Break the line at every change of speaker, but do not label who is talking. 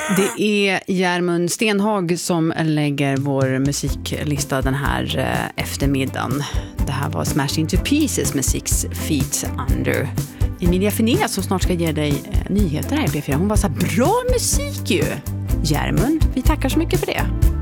Det är Järmund Stenhag som lägger vår musiklista den här eftermiddagen. Det här var Smash Into Pieces med 6 Feet Under. Emilia Finea som snart ska ge dig nyheter här i P4. Hon var så bra musik ju. Järmund, vi tackar så mycket för det.